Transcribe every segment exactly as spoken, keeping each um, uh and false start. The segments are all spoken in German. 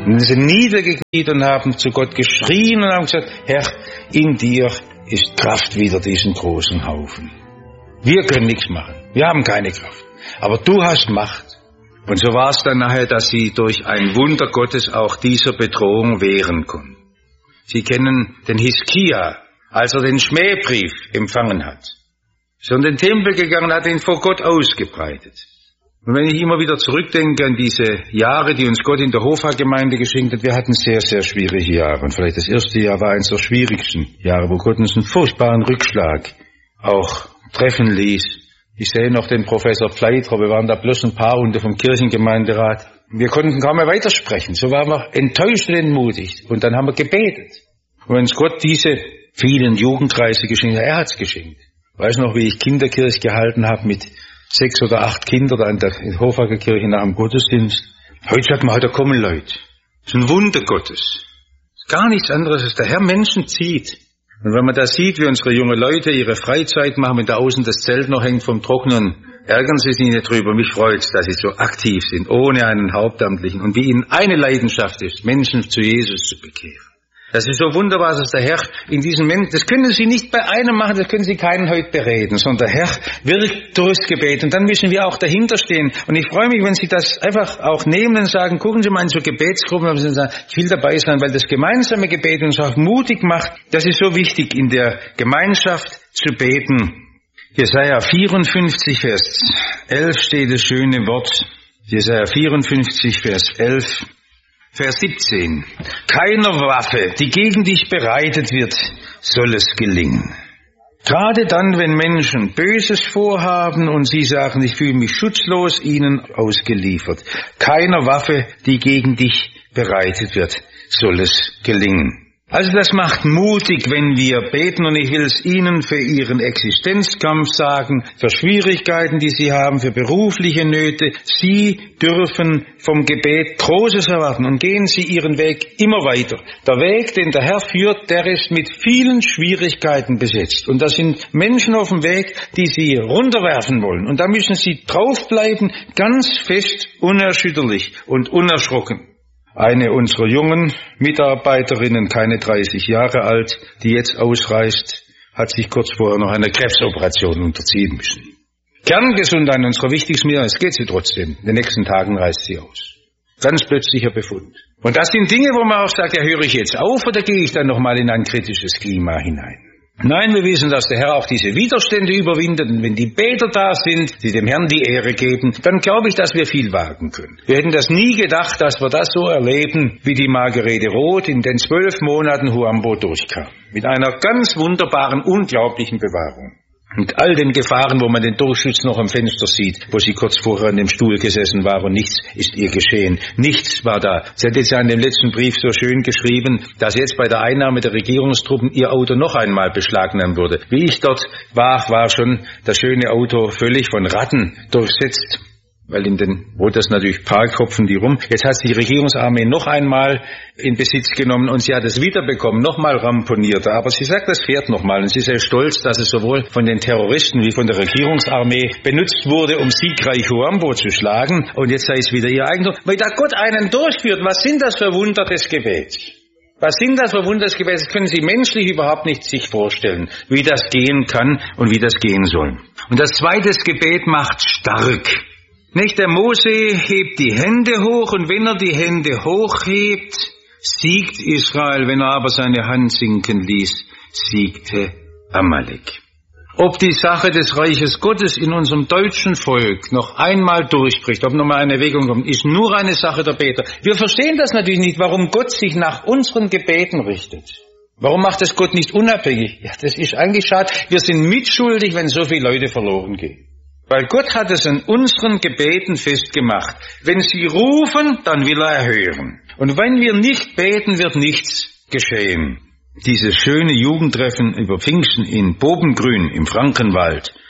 Und sie sind niedergekniet und haben zu Gott geschrien und haben gesagt, Herr, in dir ist Kraft wider diesen großen Haufen. Wir können nichts machen. Wir haben keine Kraft. Aber du hast Macht. Und so war es dann nachher, dass sie durch ein Wunder Gottes auch dieser Bedrohung wehren konnten. Sie kennen den Hiskia, als er den Schmähbrief empfangen hat. Ist er in den Tempel gegangen und hat ihn vor Gott ausgebreitet. Und wenn ich immer wieder zurückdenke an diese Jahre, die uns Gott in der Hofa-Gemeinde geschenkt hat, wir hatten sehr, sehr schwierige Jahre. Und vielleicht das erste Jahr war eines der schwierigsten Jahre, wo Gott uns einen furchtbaren Rückschlag auch treffen ließ. Ich sehe noch den Professor Pfleiter, wir waren da bloß ein paar Runde vom Kirchengemeinderat. Wir konnten kaum mehr weitersprechen, so waren wir enttäuscht und entmutigt. Und dann haben wir gebetet. Und wenn uns Gott diese vielen Jugendkreise geschenkt hat, er hat's geschenkt. Ich weiß noch, wie ich Kinderkirche gehalten habe mit sechs oder acht Kindern da in der Hofager Kirche nach dem Gottesdienst. Heute sagt man, heute kommen Leute. Das ist ein Wunder Gottes. Das ist gar nichts anderes, als der Herr Menschen zieht. Und wenn man da sieht, wie unsere jungen Leute ihre Freizeit machen, wenn da außen das Zelt noch hängt vom Trocknen, ärgern sie sich nicht drüber. Mich freut's, dass sie so aktiv sind, ohne einen Hauptamtlichen. Und wie ihnen eine Leidenschaft ist, Menschen zu Jesus zu bekehren. Das ist so wunderbar, dass der Herr in diesem Menschen, das können Sie nicht bei einem machen, das können Sie keinen heute bereden, sondern der Herr wirkt durchs Gebet und dann müssen wir auch dahinter stehen. Und ich freue mich, wenn Sie das einfach auch nehmen und sagen, gucken Sie mal in so Gebetsgruppen, und Sie sagen, ich will dabei sein, weil das gemeinsame Gebet uns auch mutig macht. Das ist so wichtig, in der Gemeinschaft zu beten. Jesaja vierundfünfzig, Vers elf steht das schöne Wort. Jesaja vierundfünfzig, Vers elf. Vers siebzehn. Keiner Waffe, die gegen dich bereitet wird, soll es gelingen. Gerade dann, wenn Menschen Böses vorhaben und sie sagen, ich fühle mich schutzlos, ihnen ausgeliefert. Keiner Waffe, die gegen dich bereitet wird, soll es gelingen. Also das macht mutig, wenn wir beten, und ich will es Ihnen für Ihren Existenzkampf sagen, für Schwierigkeiten, die Sie haben, für berufliche Nöte. Sie dürfen vom Gebet Großes erwarten und gehen Sie Ihren Weg immer weiter. Der Weg, den der Herr führt, der ist mit vielen Schwierigkeiten besetzt. Und da sind Menschen auf dem Weg, die Sie runterwerfen wollen. Und da müssen Sie draufbleiben, ganz fest, unerschütterlich und unerschrocken. Eine unserer jungen Mitarbeiterinnen, keine dreißig Jahre alt, die jetzt ausreist, hat sich kurz vorher noch einer Krebsoperation unterziehen müssen. Kerngesund, an unserer wichtigsten Mitarbeiterin, es geht sie trotzdem. In den nächsten Tagen reist sie aus. Ganz plötzlicher Befund. Und das sind Dinge, wo man auch sagt, ja, höre ich jetzt auf oder gehe ich dann nochmal in ein kritisches Klima hinein? Nein, wir wissen, dass der Herr auch diese Widerstände überwindet, und wenn die Beter da sind, die dem Herrn die Ehre geben, dann glaube ich, dass wir viel wagen können. Wir hätten das nie gedacht, dass wir das so erleben, wie die Margarete Roth in den zwölf Monaten Huambo durchkam. Mit einer ganz wunderbaren, unglaublichen Bewahrung. Mit all den Gefahren, wo man den Durchschutz noch am Fenster sieht, wo sie kurz vorher an dem Stuhl gesessen war, und nichts ist ihr geschehen. Nichts war da. Sie hat jetzt ja in dem letzten Brief so schön geschrieben, dass jetzt bei der Einnahme der Regierungstruppen ihr Auto noch einmal beschlagnahmt wurde. Wie ich dort war, war schon das schöne Auto völlig von Ratten durchsetzt. Weil in den, wo das natürlich Parkhopfen die rum. Jetzt hat die Regierungsarmee noch einmal in Besitz genommen und sie hat es wiederbekommen, nochmal ramponiert. Aber sie sagt, das fährt nochmal, und sie ist sehr stolz, dass es sowohl von den Terroristen wie von der Regierungsarmee benutzt wurde, um siegreich Huambo zu schlagen. Und jetzt sei es wieder ihr Eigentum. Weil da Gott einen durchführt, was sind das für Wunder des Gebets? Was sind das für Wunder des Gebets? Das können Sie menschlich überhaupt nicht sich vorstellen, wie das gehen kann und wie das gehen soll. Und das zweite, das Gebet macht stark. Nicht, der Mose hebt die Hände hoch, und wenn er die Hände hochhebt, siegt Israel. Wenn er aber seine Hand sinken ließ, siegte Amalek. Ob die Sache des Reiches Gottes in unserem deutschen Volk noch einmal durchbricht, ob nochmal eine Erweckung kommt, ist nur eine Sache der Beter. Wir verstehen das natürlich nicht, warum Gott sich nach unseren Gebeten richtet. Warum macht es Gott nicht unabhängig? Ja, das ist eigentlich schade. Wir sind mitschuldig, wenn so viele Leute verloren gehen. Weil Gott hat es an unseren Gebeten festgemacht. Wenn Sie rufen, dann will er erhören. Und wenn wir nicht beten, wird nichts geschehen. Dieses schöne Jugendtreffen über Pfingsten in Bobengrün im Frankenwald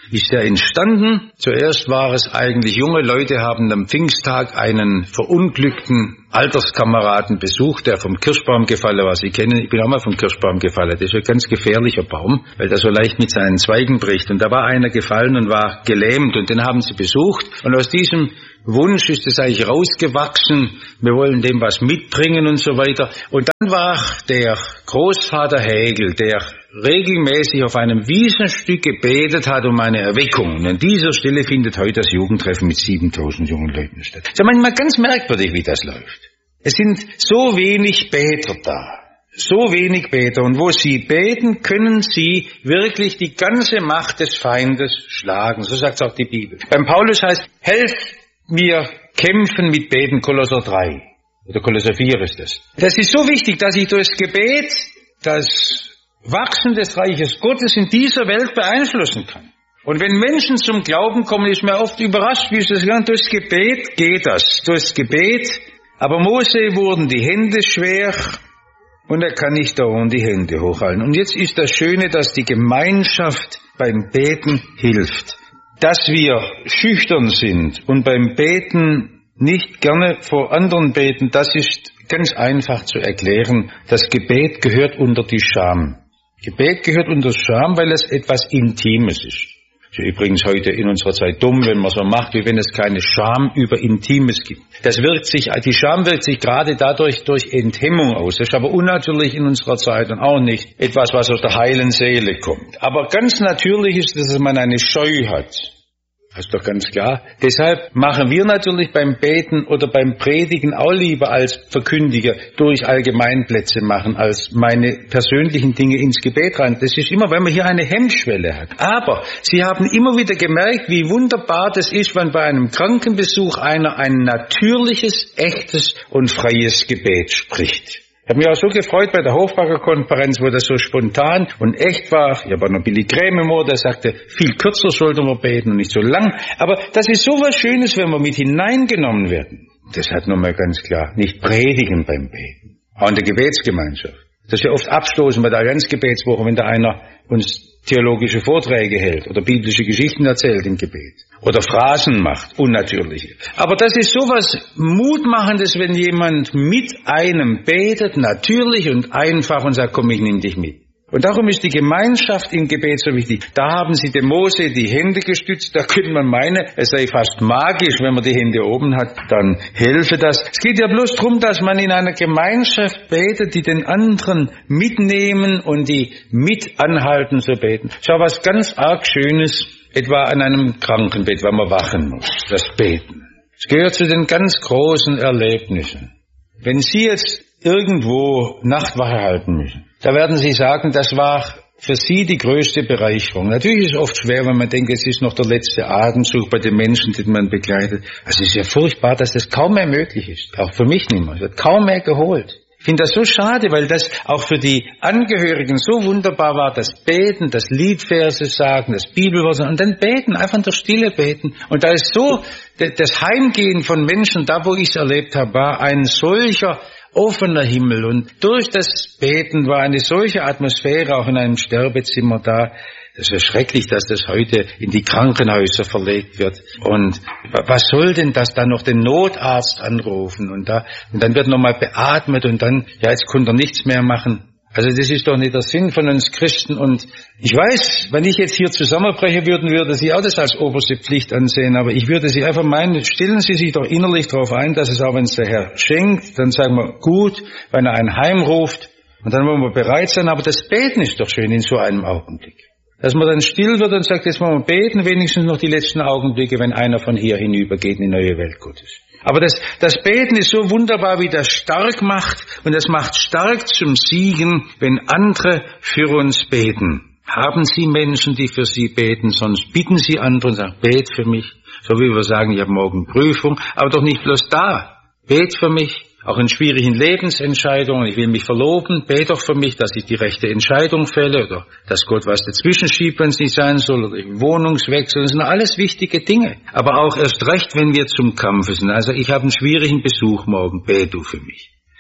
ist er entstanden. Zuerst war es eigentlich, junge Leute haben am Pfingsttag einen verunglückten Alterskameraden besucht, der vom Kirschbaum gefallen war. Sie kennen, ich bin auch mal vom Kirschbaum gefallen. Das ist ein ganz gefährlicher Baum, weil der so leicht mit seinen Zweigen bricht. Und da war einer gefallen und war gelähmt und den haben sie besucht. Und aus diesem Wunsch ist es eigentlich rausgewachsen, wir wollen dem was mitbringen und so weiter. Und dann war der Großvater Hägel, der regelmäßig auf einem Wiesenstück gebetet hat um eine Erweckung. Und an dieser Stelle findet heute das Jugendtreffen mit siebentausend jungen Leuten statt. Das ist manchmal ganz merkwürdig, wie das läuft. Es sind so wenig Beter da. So wenig Beter. Und wo sie beten, können sie wirklich die ganze Macht des Feindes schlagen. So sagt es auch die Bibel. Beim Paulus heißt, helft mir kämpfen mit Beten, Kolosser drei. Oder Kolosser vier ist das. Das ist so wichtig, dass ich durchs Gebet das Wachsen des Reiches Gottes in dieser Welt beeinflussen kann. Und wenn Menschen zum Glauben kommen, ist mir oft überrascht, wie es das Ganze durchs Gebet geht das. Durchs Gebet. Aber Mose wurden die Hände schwer und er kann nicht dauernd die Hände hochhalten. Und jetzt ist das Schöne, dass die Gemeinschaft beim Beten hilft. Dass wir schüchtern sind und beim Beten nicht gerne vor anderen beten, das ist ganz einfach zu erklären. Das Gebet gehört unter die Scham. Gebet gehört unter Scham, weil es etwas Intimes ist. Ist ja übrigens heute in unserer Zeit dumm, wenn man so macht, wie wenn es keine Scham über Intimes gibt. Das wirkt sich, die Scham wirkt sich gerade dadurch durch Enthemmung aus. Das ist aber unnatürlich in unserer Zeit und auch nicht etwas, was aus der heilen Seele kommt. Aber ganz natürlich ist, dass man eine Scheu hat. Das ist doch ganz klar. Deshalb machen wir natürlich beim Beten oder beim Predigen auch lieber als Verkündiger durch Allgemeinplätze machen, als meine persönlichen Dinge ins Gebet rein. Das ist immer, wenn man hier eine Hemmschwelle hat. Aber Sie haben immer wieder gemerkt, wie wunderbar das ist, wenn bei einem Krankenbesuch einer ein natürliches, echtes und freies Gebet spricht. Ich habe mich auch so gefreut bei der Hofbacher-Konferenz, wo das so spontan und echt war. Ich habe auch noch Billy Graham im Ohr, der sagte, viel kürzer sollte man beten und nicht so lang. Aber das ist so was Schönes, wenn wir mit hineingenommen werden. Deshalb nochmal ganz klar, nicht predigen beim Beten. Auch in der Gebetsgemeinschaft. Das ist ja oft abstoßend bei der Adventsgebetswoche, wenn da einer uns theologische Vorträge hält oder biblische Geschichten erzählt im Gebet oder Phrasen macht, unnatürliche. Aber das ist sowas Mutmachendes, wenn jemand mit einem betet, natürlich und einfach und sagt, komm, ich nehme dich mit. Und darum ist die Gemeinschaft im Gebet so wichtig. Da haben sie dem Mose die Hände gestützt, da könnte man meinen, es sei fast magisch, wenn man die Hände oben hat, dann helfe das. Es geht ja bloß darum, dass man in einer Gemeinschaft betet, die den anderen mitnehmen und die mit anhalten zu beten. Schau, was ganz arg Schönes, etwa an einem Krankenbett, wenn man wachen muss, das Beten. Es gehört zu den ganz großen Erlebnissen. Wenn Sie jetzt irgendwo Nachtwache halten müssen, da werden Sie sagen, das war für Sie die größte Bereicherung. Natürlich ist es oft schwer, wenn man denkt, es ist noch der letzte Atemzug bei den Menschen, den man begleitet. Also es ist ja furchtbar, dass das kaum mehr möglich ist. Auch für mich nicht mehr. Es wird kaum mehr geholt. Ich finde das so schade, weil das auch für die Angehörigen so wunderbar war, das Beten, das Liedverse sagen, das Bibelwort und dann beten, einfach in der Stille beten. Und da ist so, das Heimgehen von Menschen, da wo ich es erlebt habe, war ein solcher offener Himmel und durch das Beten war eine solche Atmosphäre auch in einem Sterbezimmer da. Das ist schrecklich, dass das heute in die Krankenhäuser verlegt wird. Und was soll denn das dann noch den Notarzt anrufen und da und dann wird nochmal beatmet und dann, ja, jetzt konnte er nichts mehr machen. Also das ist doch nicht der Sinn von uns Christen. Und ich weiß, wenn ich jetzt hier zusammenbrechen würde, würde Sie auch das als oberste Pflicht ansehen. Aber ich würde Sie einfach meinen, stellen Sie sich doch innerlich darauf ein, dass es auch, wenn es der Herr schenkt, dann sagen wir, gut, wenn er ein Heim ruft, und dann wollen wir bereit sein. Aber das Beten ist doch schön in so einem Augenblick. Dass man dann still wird und sagt, jetzt wollen wir beten, wenigstens noch die letzten Augenblicke, wenn einer von hier hinübergeht in die neue Welt Gottes. Aber das, das Beten ist so wunderbar, wie das stark macht. Und das macht stark zum Siegen, wenn andere für uns beten. Haben Sie Menschen, die für Sie beten, sonst bitten Sie andere und sagen, bet für mich. So wie wir sagen, ich habe morgen Prüfung. Aber doch nicht bloß da. Bet für mich. Auch in schwierigen Lebensentscheidungen, ich will mich verloben, bete doch für mich, dass ich die rechte Entscheidung fälle oder dass Gott was dazwischen schiebt, wenn es nicht sein soll, oder ich Wohnungswechsel, das sind alles wichtige Dinge. Aber auch erst recht, wenn wir zum Kampf sind. Also ich habe einen schwierigen Besuch morgen, bete du für mich.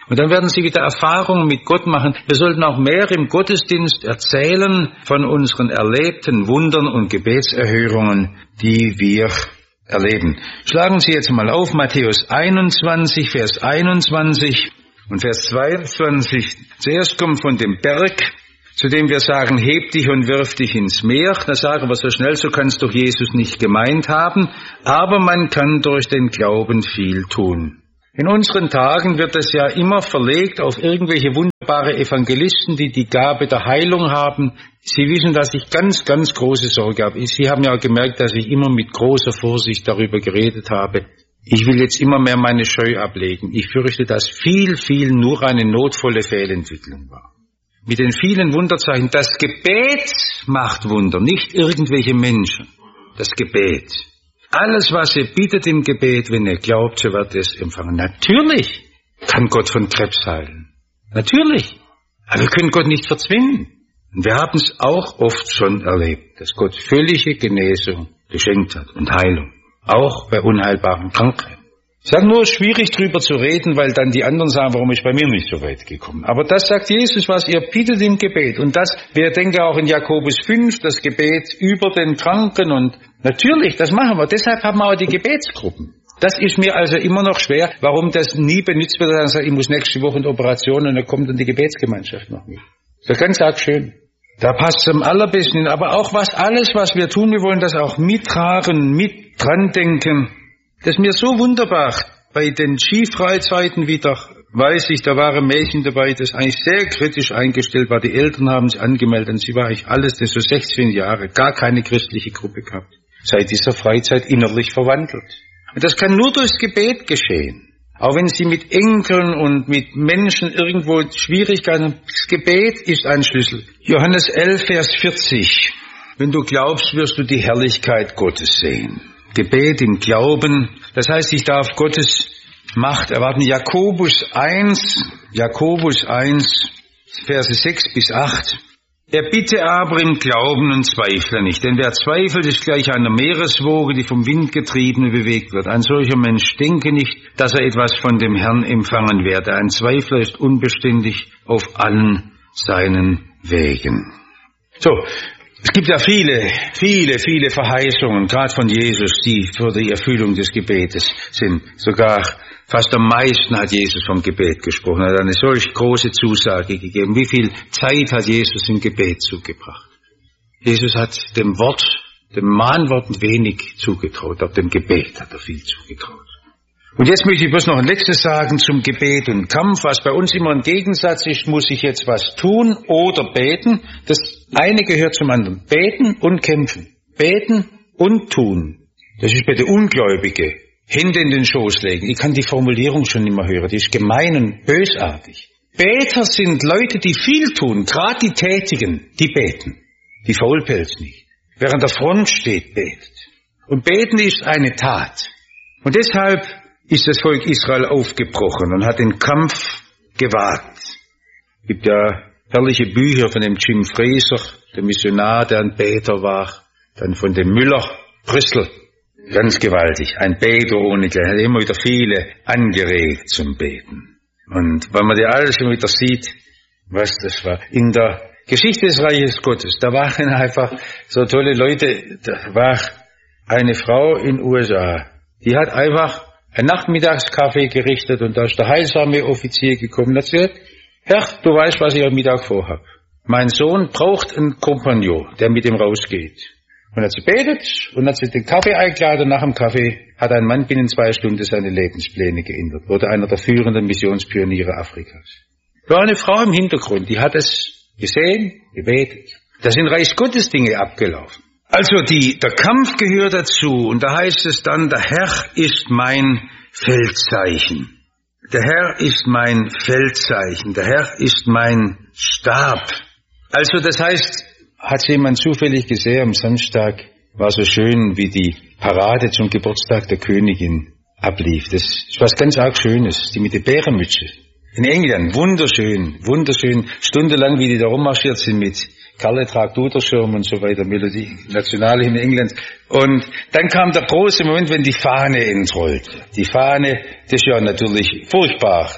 Und dann werden sie wieder Erfahrungen mit Gott machen. Wir sollten auch mehr im Gottesdienst erzählen von unseren erlebten Wundern und Gebetserhörungen, die wir erleben. Schlagen Sie jetzt mal auf Matthäus einundzwanzig, Vers einundzwanzig und Vers zweiundzwanzig. Zuerst kommt von dem Berg, zu dem wir sagen, heb dich und wirf dich ins Meer. Da sagen wir so schnell, so kann es doch Jesus nicht gemeint haben. Aber man kann durch den Glauben viel tun. In unseren Tagen wird es ja immer verlegt auf irgendwelche wunderbare Evangelisten, die die Gabe der Heilung haben. Sie wissen, dass ich ganz, ganz große Sorge habe. Sie haben ja gemerkt, dass ich immer mit großer Vorsicht darüber geredet habe. Ich will jetzt immer mehr meine Scheu ablegen. Ich fürchte, dass viel, viel nur eine notvolle Fehlentwicklung war. Mit den vielen Wunderzeichen. Das Gebet macht Wunder, nicht irgendwelche Menschen. Das Gebet. Alles, was ihr bittet im Gebet, wenn ihr glaubt, so werdet ihr es empfangen. Natürlich kann Gott von Krebs heilen. Natürlich. Aber wir können Gott nicht verzwingen. Und wir haben es auch oft schon erlebt, dass Gott völlige Genesung geschenkt hat und Heilung. Auch bei unheilbaren Krankheiten. Ich sage nur, schwierig drüber zu reden, weil dann die anderen sagen, warum ist bei mir nicht so weit gekommen. Aber das sagt Jesus, was ihr bittet im Gebet. Und das, wir denken auch in Jakobus fünf, das Gebet über den Kranken. Und natürlich, das machen wir. Deshalb haben wir auch die Gebetsgruppen. Das ist mir also immer noch schwer, warum das nie benutzt wird. Dann sagt, ich muss nächste Woche in Operation und dann kommt dann die Gebetsgemeinschaft noch mit. Das ist ganz arg schön. Da passt es am allerbesten hin. Aber auch was, alles, was wir tun, wir wollen das auch mittragen, mit dran denken. Das ist mir so wunderbar. Bei den Skifreizeiten wieder, weiß ich, da waren Mädchen dabei, das eigentlich sehr kritisch eingestellt war. Die Eltern haben sich angemeldet und sie war eigentlich alles, das so sechzehn Jahre, gar keine christliche Gruppe gehabt. Seit dieser Freizeit innerlich verwandelt. Und das kann nur durchs Gebet geschehen. Auch wenn sie mit Enkeln und mit Menschen irgendwo Schwierigkeiten haben. Das Gebet ist ein Schlüssel. Johannes elf, Vers vierzig. Wenn du glaubst, wirst du die Herrlichkeit Gottes sehen. Gebet im Glauben, das heißt, ich darf Gottes Macht erwarten. Jakobus eins, Jakobus eins, Verse sechs bis acht. Er bitte aber im Glauben und zweifle nicht, denn wer zweifelt, ist gleich einer Meereswoge, die vom Wind getrieben und bewegt wird. Ein solcher Mensch denke nicht, dass er etwas von dem Herrn empfangen werde. Ein Zweifler ist unbeständig auf allen seinen Wegen. So. Es gibt ja viele, viele, viele Verheißungen, gerade von Jesus, die für die Erfüllung des Gebetes sind. Sogar fast am meisten hat Jesus vom Gebet gesprochen. Er hat eine solch große Zusage gegeben. Wie viel Zeit hat Jesus im Gebet zugebracht? Jesus hat dem Wort, dem Mahnwort wenig zugetraut, aber dem Gebet hat er viel zugetraut. Und jetzt möchte ich bloß noch ein letztes sagen zum Gebet und Kampf, was bei uns immer ein Gegensatz ist, muss ich jetzt was tun oder beten. Das eine gehört zum anderen. Beten und kämpfen. Beten und tun. Das ist bei der Ungläubige. Hände in den Schoß legen. Ich kann die Formulierung schon nicht mehr hören. Die ist gemein und bösartig. Beter sind Leute, die viel tun, gerade die Tätigen, die beten. Die Faulpelz nicht. Wer an der Front steht, betet. Und beten ist eine Tat. Und deshalb ist das Volk Israel aufgebrochen und hat den Kampf gewagt. Es gibt ja herrliche Bücher von dem Jim Fraser, dem Missionar, der ein Beter war, dann von dem Müller, Brüssel, ganz gewaltig, ein Beter ohne Gleichen, hat immer wieder viele angeregt zum Beten. Und wenn man die alles schon wieder sieht, was das war, in der Geschichte des Reiches Gottes, da waren einfach so tolle Leute, da war eine Frau in den U S A, die hat einfach ein Nachmittagskaffee gerichtet und da ist der heilsame Offizier gekommen und hat gesagt, Herr, du weißt, was ich am Mittag vorhab. Mein Sohn braucht einen Kompagnon, der mit ihm rausgeht. Und hat sie betet und hat sie den Kaffee eingeladen und nach dem Kaffee hat ein Mann binnen zwei Stunden seine Lebenspläne geändert. Wurde einer der führenden Missionspioniere Afrikas. Da war eine Frau im Hintergrund, die hat es gesehen, gebetet. Da sind Reichsgottesdinge abgelaufen. Also die, der Kampf gehört dazu und da heißt es dann, der Herr ist mein Feldzeichen. Der Herr ist mein Feldzeichen. Der Herr ist mein Stab. Also das heißt, hat jemand zufällig gesehen, am Samstag war so schön, wie die Parade zum Geburtstag der Königin ablief. Das ist was ganz arg Schönes, die mit der Bärenmütze. In England, wunderschön, wunderschön, stundenlang, wie die da rummarschiert sind mit Kalle tragt Duderschirm und so weiter, Melodie, Nationalhymne Englands. Und dann kam der große Moment, wenn die Fahne entrollte. Die Fahne, das ist ja natürlich furchtbar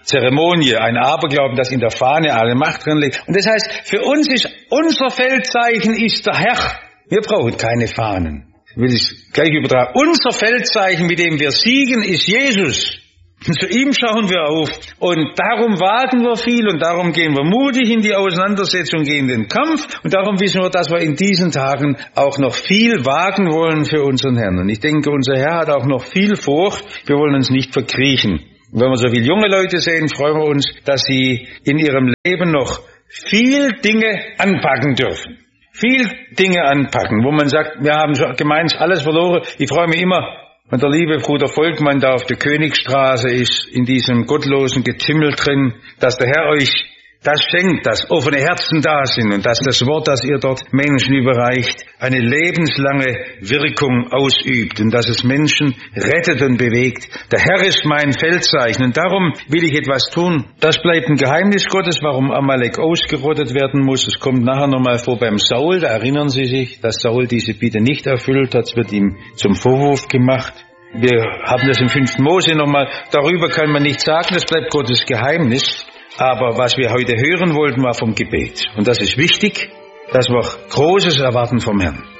Zeremonie, ein Aberglauben, das in der Fahne alle Macht drin liegt. Und das heißt, für uns ist unser Feldzeichen ist der Herr. Wir brauchen keine Fahnen. Ich will es gleich übertragen. Unser Feldzeichen, mit dem wir siegen, ist Jesus. Zu ihm schauen wir auf und darum wagen wir viel und darum gehen wir mutig in die Auseinandersetzung, gehen in den Kampf und darum wissen wir, dass wir in diesen Tagen auch noch viel wagen wollen für unseren Herrn. Und ich denke, unser Herr hat auch noch viel vor. Wir wollen uns nicht verkriechen. Und wenn wir so viele junge Leute sehen, freuen wir uns, dass sie in ihrem Leben noch viel Dinge anpacken dürfen. Viel Dinge anpacken, wo man sagt, wir haben gemeinsam alles verloren. Ich freue mich immer, wenn der liebe Bruder Volkmann da auf der Königsstraße ist, in diesem gottlosen Getümmel drin, dass der Herr euch das schenkt, dass offene Herzen da sind und dass das Wort, das ihr dort Menschen überreicht, eine lebenslange Wirkung ausübt und dass es Menschen rettet und bewegt. Der Herr ist mein Feldzeichen und darum will ich etwas tun. Das bleibt ein Geheimnis Gottes, warum Amalek ausgerottet werden muss. Es kommt nachher nochmal vor beim Saul, da erinnern Sie sich, dass Saul diese Bitte nicht erfüllt hat, es wird ihm zum Vorwurf gemacht. Wir haben das im fünften Mose nochmal, darüber kann man nichts sagen, das bleibt Gottes Geheimnis. Aber was wir heute hören wollten, war vom Gebet. Und das ist wichtig, dass wir Großes erwarten vom Herrn.